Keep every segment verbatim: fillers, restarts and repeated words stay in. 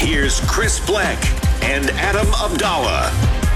Here's Chris Black and Adam Abdallah.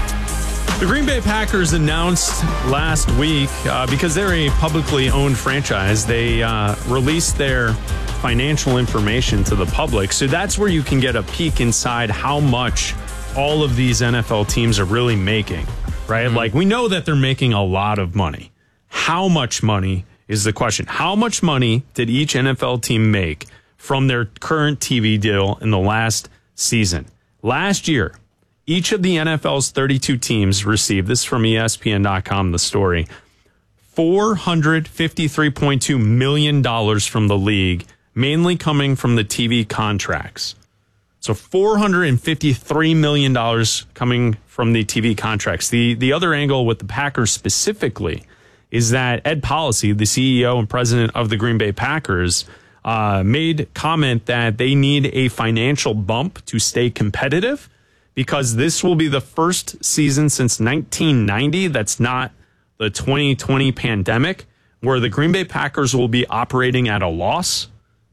The Green Bay Packers announced last week, uh, because they're a publicly owned franchise, they uh, released their financial information to the public. So that's where you can get a peek inside how much all of these N F L teams are really making, right? Mm-hmm. Like, we know that they're making a lot of money. How much money is the question? How much money did each N F L team make from their current T V deal in the last season? Last year, each of the N F L's thirty-two teams received, this is from E S P N dot com, the story, four hundred fifty-three point two million dollars from the league, mainly coming from the T V contracts. So four hundred fifty-three million dollars coming from the T V contracts. The, the other angle with the Packers specifically is that Ed Policy, the C E O and president of the Green Bay Packers, uh, made comment that they need a financial bump to stay competitive, because this will be the first season since nineteen ninety that's not the twenty twenty pandemic, where the Green Bay Packers will be operating at a loss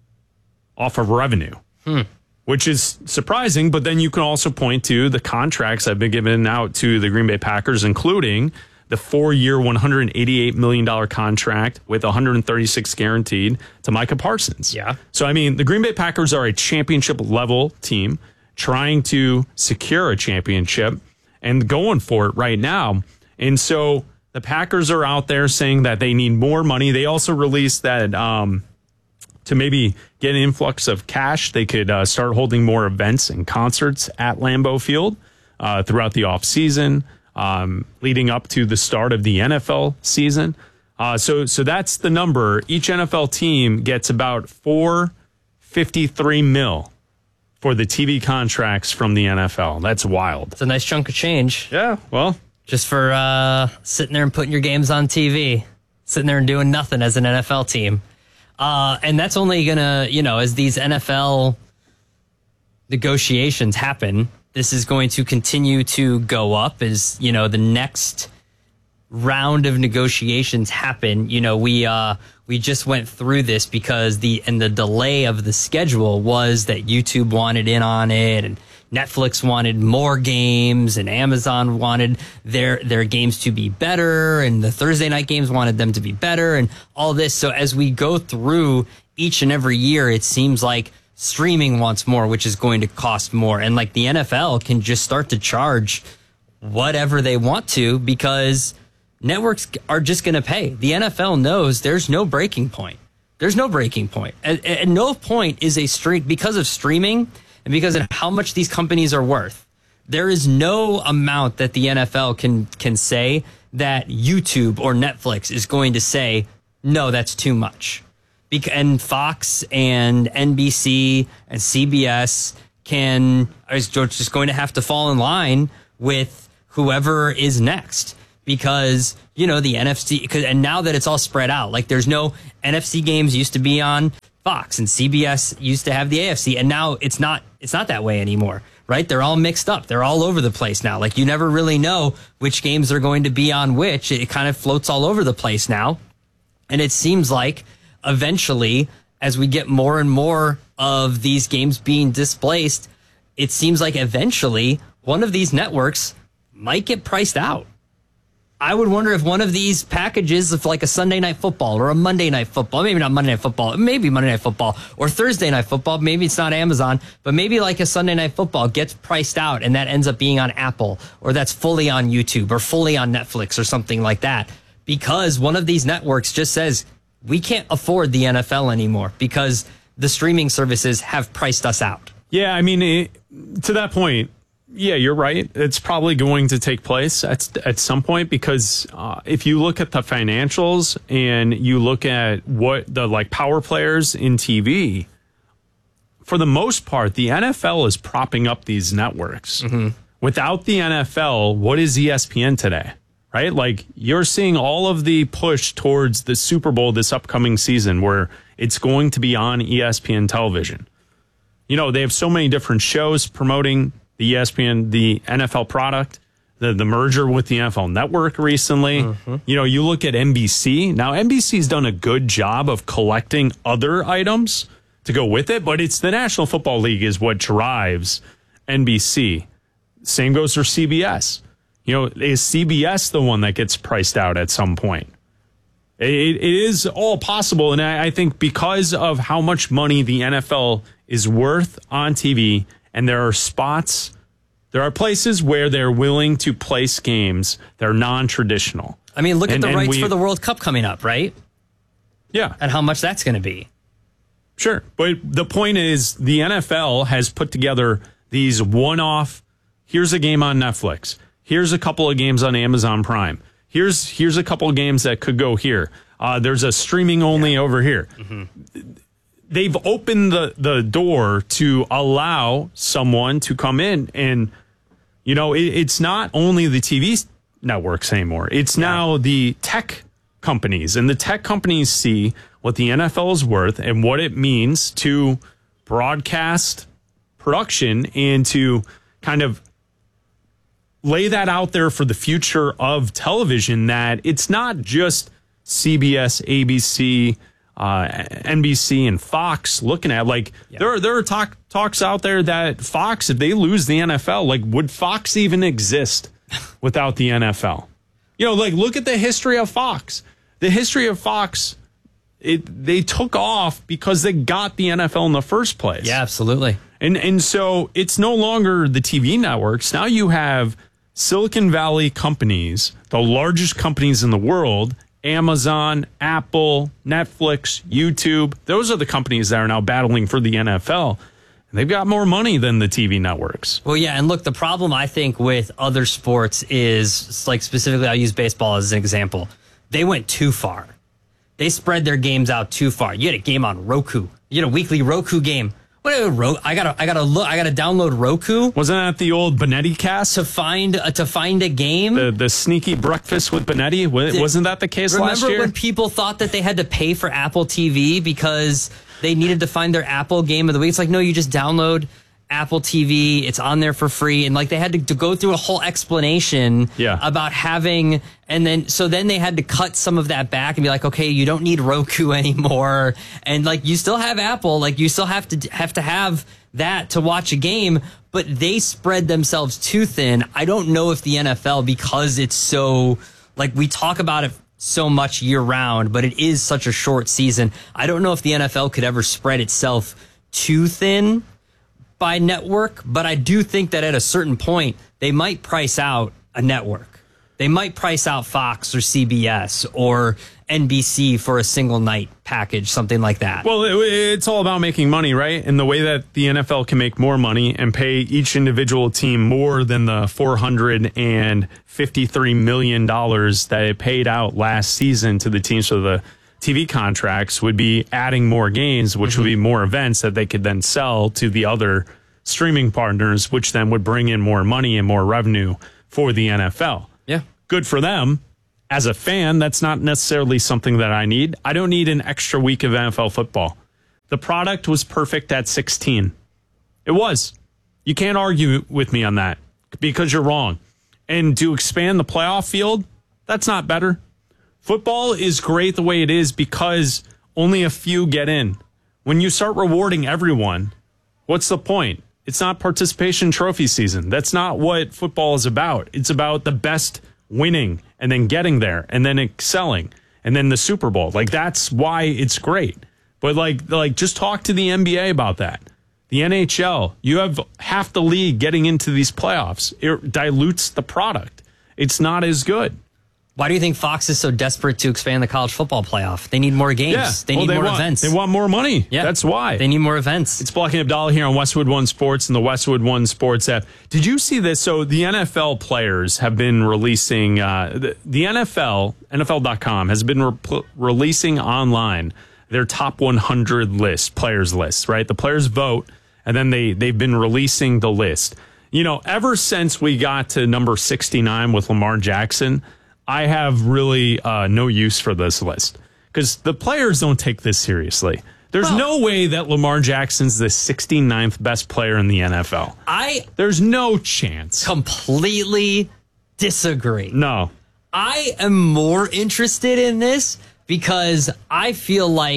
off of revenue, hmm. which is surprising. But then you can also point to the contracts that have been given out to the Green Bay Packers, including the four-year, one hundred eighty-eight million dollars contract with one hundred thirty-six guaranteed to Micah Parsons. Yeah. So, I mean, the Green Bay Packers are a championship-level team trying to secure a championship and going for it right now. And so the Packers are out there saying that they need more money. They also released that um, to maybe get an influx of cash, they could uh, start holding more events and concerts at Lambeau Field uh, throughout the offseason, um, leading up to the start of the N F L season. Uh, so, so that's the number. Each N F L team gets about four hundred fifty-three mil for the T V contracts from the N F L. That's wild. It's a nice chunk of change. Yeah, well. Just for uh, sitting there and putting your games on T V. Sitting there and doing nothing as an N F L team. Uh, and that's only going to, you know, as these N F L negotiations happen, this is going to continue to go up as, you know, the next round of negotiations happen. You know, we uh, we just went through this because the and the delay of the schedule was that YouTube wanted in on it, and Netflix wanted more games, and Amazon wanted their their games to be better, and the Thursday night games wanted them to be better, and all this. So as we go through each and every year, it seems like streaming wants more, which is going to cost more, and like the N F L can just start to charge whatever they want to because networks are just going to pay. The N F L knows there's no breaking point. There's no breaking point. At, at no point is a stream, because of streaming and because of how much these companies are worth, there is no amount that the N F L can can say that YouTube or Netflix is going to say, no, that's too much. Bec- and Fox and N B C and C B S can is just going to have to fall in line with whoever is next. Because, you know, the N F C, cause, and now that it's all spread out, like there's no N F C games used to be on Fox, and C B S used to have the A F C, and now it's not, it's not that way anymore, right? They're all mixed up. They're all over the place now. Like you never really know which games are going to be on which. It kind of floats all over the place now. And it seems like eventually, as we get more and more of these games being displaced, it seems like eventually one of these networks might get priced out. I would wonder if one of these packages of like a Sunday Night Football or a Monday Night Football, maybe not Monday Night Football, maybe Monday Night Football or Thursday Night Football, maybe it's not Amazon, but maybe like a Sunday Night Football gets priced out and that ends up being on Apple, or that's fully on YouTube or fully on Netflix or something like that, because one of these networks just says, we can't afford the N F L anymore because the streaming services have priced us out. Yeah, I mean, it, to that point, yeah, you're right. It's probably going to take place at at some point because uh, if you look at the financials and you look at what the like power players in T V, for the most part, the N F L is propping up these networks. Mm-hmm. Without the N F L, what is E S P N today? Right? Like you're seeing all of the push towards the Super Bowl this upcoming season where it's going to be on E S P N television. You know, they have so many different shows promoting the E S P N, the N F L product, the, the merger with the N F L Network recently. Mm-hmm. You know, you look at N B C. Now, N B C's done a good job of collecting other items to go with it, but it's the National Football League is what drives N B C. Same goes for C B S. You know, is C B S the one that gets priced out at some point? It, it is all possible, and I, I think because of how much money the N F L is worth on T V, and there are spots, there are places where they're willing to place games that are non-traditional. I mean, look and, at the rights we, for the World Cup coming up, right? Yeah. And how much that's going to be. Sure. But the point is the N F L has put together these one-off, here's a game on Netflix. Here's a couple of games on Amazon Prime. Here's here's a couple of games that could go here. Uh, there's a streaming only yeah. over here. Mm-hmm. They've opened the, the door to allow someone to come in and, you know, it, it's not only the T V networks anymore. It's yeah. now the tech companies, and the tech companies see what the N F L is worth and what it means to broadcast production and to kind of lay that out there for the future of television, that it's not just C B S, A B C, uh, N B C, and Fox looking at. Like, yeah. there are, there are talk, talks out there that Fox, if they lose the N F L, like, would Fox even exist without the N F L? You know, like, look at the history of Fox. The history of Fox, it they took off because they got the N F L in the first place. Yeah, absolutely. And and so it's no longer the T V networks. Now you have Silicon Valley companies, the largest companies in the world, Amazon, Apple, Netflix, YouTube. Those are the companies that are now battling for the N F L. And they've got more money than the T V networks. Well, yeah, and look, the problem I think with other sports is, like, specifically, I'll use baseball as an example. They went too far. They spread their games out too far. You had a game on Roku. You had a weekly Roku game. What? I gotta, I gotta look. I gotta download Roku. Wasn't that the old Benetti cast to find uh, to find a game? The the sneaky breakfast with Benetti. Wasn't that the case last year? Remember when people thought that they had to pay for Apple T V because they needed to find their Apple game of the week? It's like, no, you just download Apple T V. It's on there for free, and like they had to, to go through a whole explanation yeah. about having, and then so then they had to cut some of that back and be like, okay, you don't need Roku anymore, and like you still have Apple, like you still have to have to have that to watch a game, but they spread themselves too thin. I don't know if the N F L, because it's so, like, we talk about it so much year round, but it is such a short season. I don't know if the N F L could ever spread itself too thin by network, but I do think that at a certain point, they might price out a network. They might price out Fox or C B S or N B C for a single night package, something like that. Well, it, it's all about making money, right? And the way that the N F L can make more money and pay each individual team more than the four hundred fifty-three million dollars that it paid out last season to the teams for the T V contracts would be adding more games, which mm-hmm. would be more events that they could then sell to the other streaming partners, which then would bring in more money and more revenue for the N F L. Yeah. Good for them. As a fan, that's not necessarily something that I need. I don't need an extra week of N F L football. The product was perfect at sixteen. It was. You can't argue with me on that because you're wrong. And to expand the playoff field, that's not better. Football is great the way it is because only a few get in. When you start rewarding everyone, what's the point? It's not participation trophy season. That's not what football is about. It's about the best winning and then getting there and then excelling and then the Super Bowl. Like, that's why it's great. But like, like just talk to the N B A about that. The N H L, you have half the league getting into these playoffs. It dilutes the product. It's not as good. Why do you think Fox is so desperate to expand the college football playoff? They need more games. Yeah. They well, need they more want, events. They want more money. Yeah. That's why. They need more events. It's Block and Abdallah here on Westwood One Sports and the Westwood One Sports app. Did you see this? So the N F L players have been releasing, uh, the, the N F L, N F L dot com has been re- releasing online their top one hundred list, players list, right? The players vote, and then they, they've been releasing the list. You know, ever since we got to number sixty-nine with Lamar Jackson, I have really uh, no use for this list because the players don't take this seriously. There's well, no way that Lamar Jackson's the sixty-ninth best player in the N F L. I There's no chance. Completely disagree. No. I am more interested in this because I feel like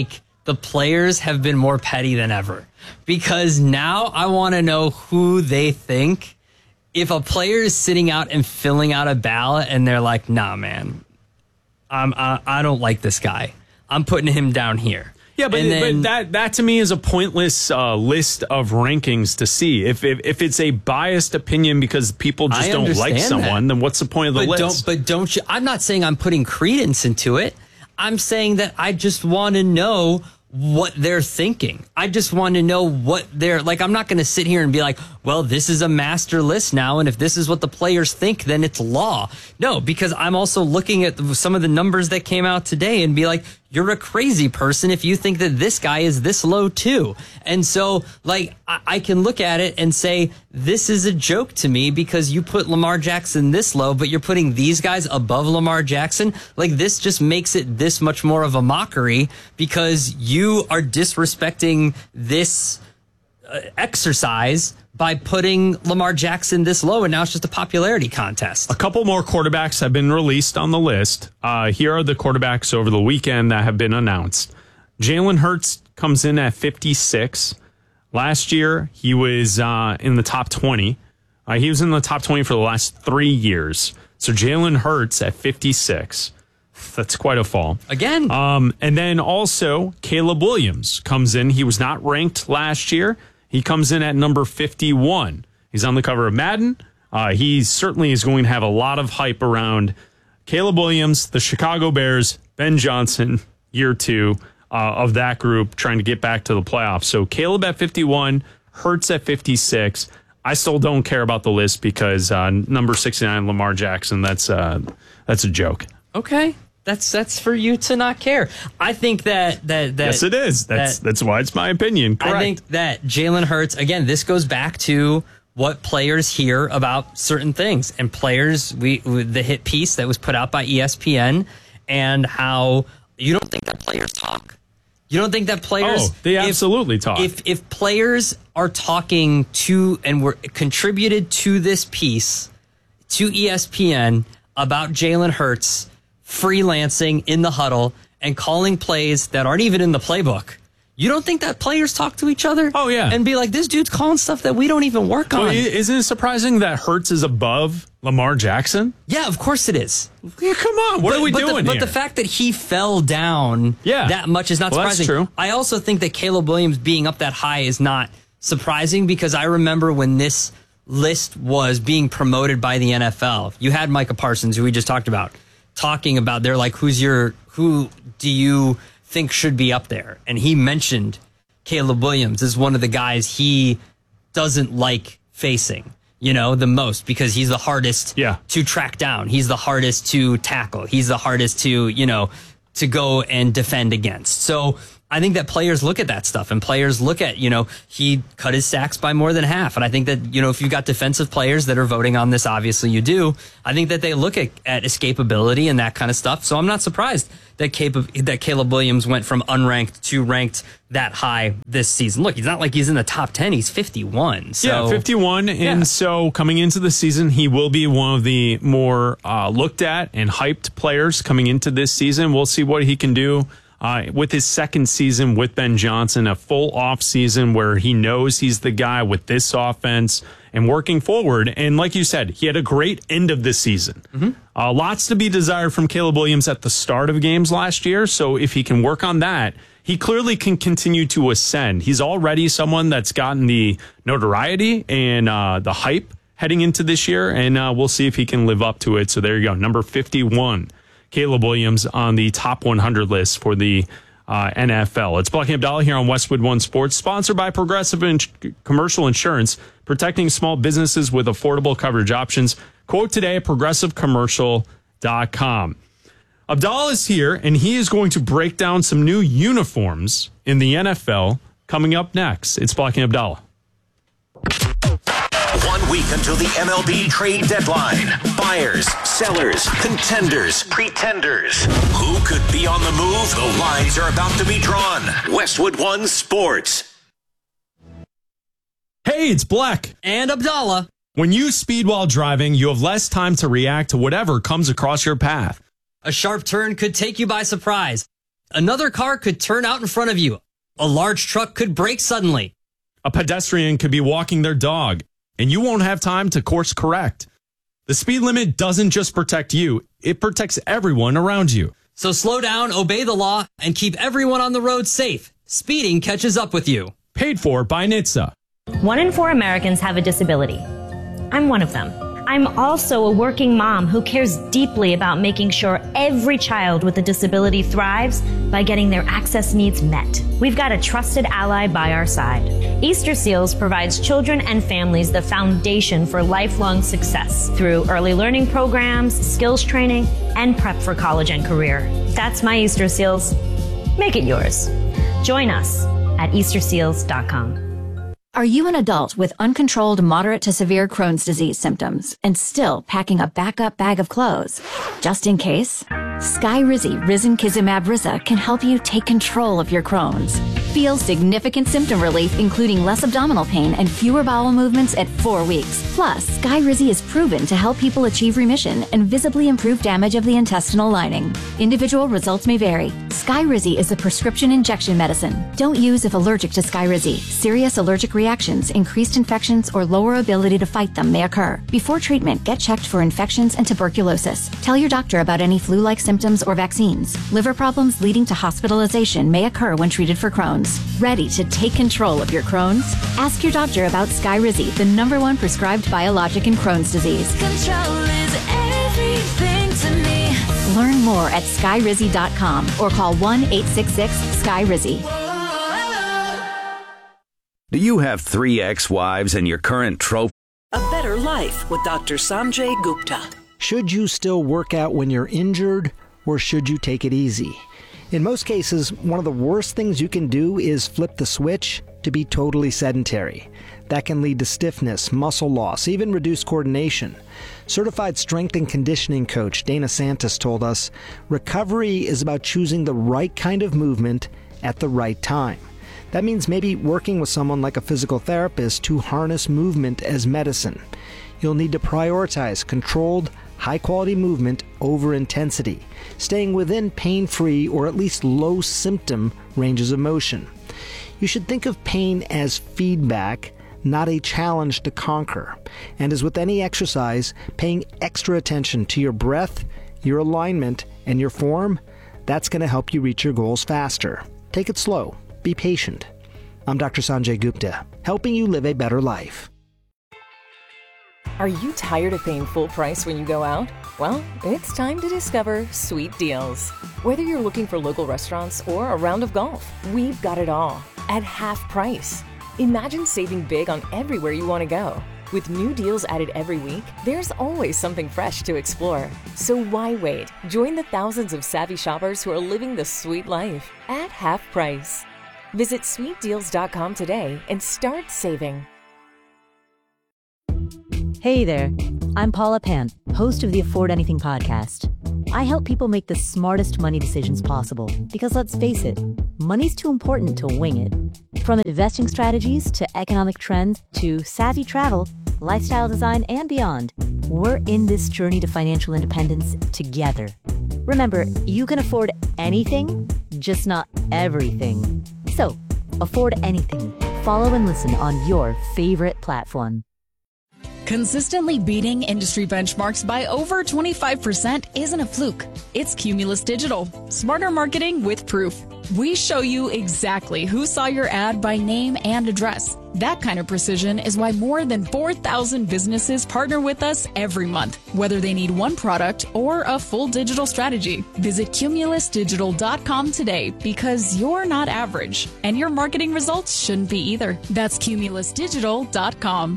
the players have been more petty than ever, because now I want to know who they think. If a player is sitting out and filling out a ballot and they're like, nah, man, I'm, I, I don't like this guy, I'm putting him down here. Yeah, but, then, but that that to me is a pointless uh, list of rankings to see. If, if if it's a biased opinion because people just I don't like understand someone, that. then what's the point of the but list? Don't, but don't you? I'm not saying I'm putting credence into it. I'm saying that I just want to know what they're thinking. I just want to know what they're like. I'm not going to sit here and be like, well, this is a master list now, and if this is what the players think, then it's law. No, because I'm also looking at some of the numbers that came out today and be like, you're a crazy person if you think that this guy is this low too. And so, like, I, I can look at it and say, this is a joke to me because you put Lamar Jackson this low, but you're putting these guys above Lamar Jackson. Like, this just makes it this much more of a mockery because you are disrespecting this uh, exercise by putting Lamar Jackson this low, and now it's just a popularity contest. A couple more quarterbacks have been released on the list. Uh, here are the quarterbacks over the weekend that have been announced. Jalen Hurts comes in at fifty-six. Last year, he was uh, in the top twenty. Uh, he was in the top twenty for the last three years. So Jalen Hurts at fifty-six. That's quite a fall. Again. Um, and then also, Caleb Williams comes in. He was not ranked last year. He comes in at number fifty-one. He's on the cover of Madden. Uh, he certainly is going to have a lot of hype around Caleb Williams, the Chicago Bears, Ben Johnson, year two uh, of that group, trying to get back to the playoffs. So Caleb at fifty-one, Hurts at fifty-six. I still don't care about the list because uh, number sixty-nine, Lamar Jackson, that's, uh, that's a joke. Okay. That's that's for you to not care. I think that that, that yes, it is. That's that, that's why it's my opinion. Correct. I think that Jalen Hurts, again, this goes back to what players hear about certain things, and players. We the hit piece that was put out by E S P N, and how you don't think that players talk. You don't think that players? Oh, they absolutely if, talk. If if players are talking to and were contributed to this piece to E S P N about Jalen Hurts freelancing in the huddle and calling plays that aren't even in the playbook, you don't think that players talk to each other? Oh, yeah. And be like, this dude's calling stuff that we don't even work well, on. Isn't it surprising that Hurts is above Lamar Jackson? Yeah, of course it is. Yeah, come on. What but, are we but doing the, here? But the fact that he fell down yeah. that much is not well, surprising. That's true. I also think that Caleb Williams being up that high is not surprising because I remember when this list was being promoted by the N F L, you had Micah Parsons, who we just talked about, talking about, they're like, who's your, who do you think should be up there? And he mentioned Caleb Williams as one of the guys he doesn't like facing, you know, the most because he's the hardest yeah. to track down. He's the hardest to tackle. He's the hardest to, you know, to go and defend against. So I think that players look at that stuff and players look at, you know, he cut his sacks by more than half. And I think that, you know, if you've got defensive players that are voting on this, obviously you do. I think that they look at, at escapability and that kind of stuff. So I'm not surprised that Caleb, that Caleb Williams went from unranked to ranked that high this season. Look, he's not like he's in the top ten. He's fifty-one. So, yeah, fifty-one. And yeah. so coming into the season, he will be one of the more uh, looked at and hyped players coming into this season. We'll see what he can do. Uh, with his second season with Ben Johnson, a full off season where he knows he's the guy with this offense and working forward. And like you said, he had a great end of the season. Mm-hmm. Uh, lots to be desired from Caleb Williams at the start of games last year. So if he can work on that, he clearly can continue to ascend. He's already someone that's gotten the notoriety and uh, the hype heading into this year. And uh, we'll see if he can live up to it. So there you go. Number fifty-one. Caleb Williams on the top one hundred list for the uh, N F L. It's Black and Abdallah here on Westwood One Sports, sponsored by Progressive in- Commercial Insurance, protecting small businesses with affordable coverage options. Quote today at progressive commercial dot com. Abdallah is here, and he is going to break down some new uniforms in the N F L coming up next. It's Black and Abdallah. One week until the M L B trade deadline. Buyers, sellers, contenders, pretenders. Who could be on the move? The lines are about to be drawn. Westwood One Sports. Hey, it's Black. And Abdallah. When you speed while driving, you have less time to react to whatever comes across your path. A sharp turn could take you by surprise. Another car could turn out in front of you. A large truck could brake suddenly. A pedestrian could be walking their dog, and you won't have time to course correct. The speed limit doesn't just protect you, it protects everyone around you. So slow down, obey the law, and keep everyone on the road safe. Speeding catches up with you. Paid for by N H T S A. One in four Americans have a disability. I'm one of them. I'm also a working mom who cares deeply about making sure every child with a disability thrives by getting their access needs met. We've got a trusted ally by our side. Easter Seals provides children and families the foundation for lifelong success through early learning programs, skills training, and prep for college and career. That's my Easter Seals. Make it yours. Join us at easter seals dot com. Are you an adult with uncontrolled moderate to severe Crohn's disease symptoms and still packing a backup bag of clothes? Just in case, Skyrizi Risankizumab Riza can help you take control of your Crohn's. Feel significant symptom relief, including less abdominal pain and fewer bowel movements at four weeks. Plus, Skyrizi is proven to help people achieve remission and visibly improve damage of the intestinal lining. Individual results may vary. Skyrizi is a prescription injection medicine. Don't use if allergic to Skyrizi. Serious allergic reactions, increased infections, or lower ability to fight them may occur. Before treatment, get checked for infections and tuberculosis. Tell your doctor about any flu-like symptoms or vaccines. Liver problems leading to hospitalization may occur when treated for Crohn's. Ready to take control of your Crohn's? Ask your doctor about Skyrizi, the number one prescribed biologic in Crohn's disease. Control is everything to me. Learn more at skyrizi dot com or call one eight six six Skyrizi. Do you have three ex-wives and your current trophy? A Better Life with Doctor Sanjay Gupta. Should you still work out when you're injured, or should you take it easy? In most cases, one of the worst things you can do is flip the switch to be totally sedentary. That can lead to stiffness, muscle loss, even reduced coordination. Certified strength and conditioning coach Dana Santos told us, recovery is about choosing the right kind of movement at the right time. That means maybe working with someone like a physical therapist to harness movement as medicine. You'll need to prioritize controlled, high-quality movement over intensity, staying within pain-free or at least low-symptom ranges of motion. You should think of pain as feedback, not a challenge to conquer. And as with any exercise, paying extra attention to your breath, your alignment, and your form, that's going to help you reach your goals faster. Take it slow. Be patient. I'm Doctor Sanjay Gupta, helping you live a better life. Are you tired of paying full price when you go out? Well, it's time to discover Sweet Deals. Whether you're looking for local restaurants or a round of golf, we've got it all at half price. Imagine saving big on everywhere you want to go. With new deals added every week, there's always something fresh to explore. So why wait? Join the thousands of savvy shoppers who are living the sweet life at half price. Visit sweet deals dot com today and start saving. Hey there, I'm Paula Pan, host of the Afford Anything podcast. I help people make the smartest money decisions possible because let's face it, money's too important to wing it. From investing strategies to economic trends to savvy travel, lifestyle design, and beyond, we're in this journey to financial independence together. Remember, you can afford anything, just not everything. So, afford anything. Follow and listen on your favorite platform. Consistently beating industry benchmarks by over twenty-five percent isn't a fluke. It's Cumulus Digital. Smarter marketing with proof. We show you exactly who saw your ad by name and address. That kind of precision is why more than four thousand businesses partner with us every month, whether they need one product or a full digital strategy. Visit cumulus digital dot com today because you're not average, and your marketing results shouldn't be either. That's cumulus digital dot com.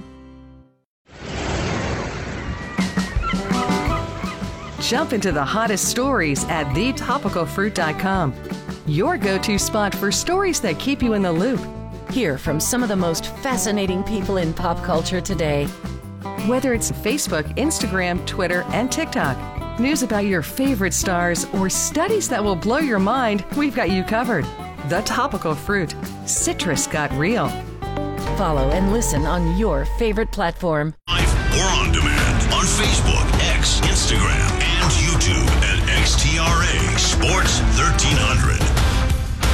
Jump into the hottest stories at the topical fruit dot com. Your go-to spot for stories that keep you in the loop. Hear from some of the most fascinating people in pop culture today. Whether it's Facebook, Instagram, Twitter, and TikTok, news about your favorite stars, or studies that will blow your mind, we've got you covered. The Topical Fruit. Citrus got real. Follow and listen on your favorite platform. Live or on demand on Facebook, X, Instagram, and YouTube at X T R A Sports thirteen hundred.